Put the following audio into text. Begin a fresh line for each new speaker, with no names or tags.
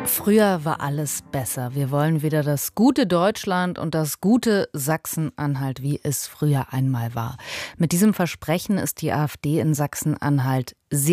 Früher war alles besser. Wir wollen wieder das gute Deutschland und das gute Sachsen-Anhalt, wie es früher einmal war. Mit diesem Versprechen ist die AfD in Sachsen-Anhalt sehr